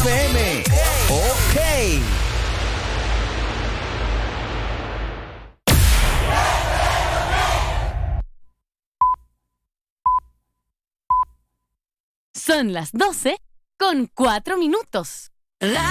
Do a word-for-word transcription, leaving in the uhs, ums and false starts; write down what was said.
F M. Ok. Son las doce con cuatro minutos. La